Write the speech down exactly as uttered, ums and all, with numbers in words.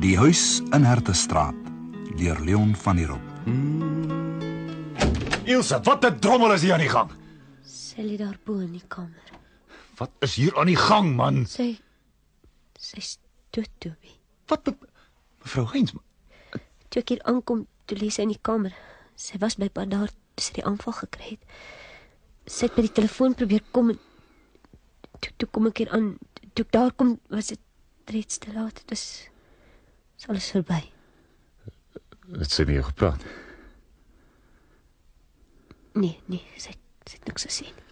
Die huis in Hertestraat, deur Leon van der Roop. Ilse, wat 'n drommel is hier aan die gang? Sy lê daar bo in die kamer. Wat is hier aan die gang, man? Sy, sy's dood, Toby. Wat, me, mevrou Heinz? Toe ek hier aankom, toe lê sy in die kamer. Sy was by pa daar, toe sy die aanval gekry het. Sy het by die telefoon probeer kom en toe, toe kom ek hier aan, toe ek daar kom, was dit reeds te laat. Het is, is alles verby. Het sy met jou gepraat? Nee, nee, sy, sy het niks gesê nie.